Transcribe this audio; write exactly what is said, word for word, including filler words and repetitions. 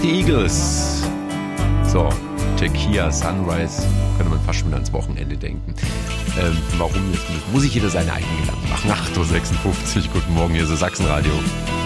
die Eagles. So, Tequila Sunrise, könnte man fast schon wieder ans Wochenende denken. Ähm, warum jetzt? Muss ich jeder seine eigenen Gedanken machen. acht Uhr sechsundfünfzig, guten Morgen, hier ist das Sachsenradio.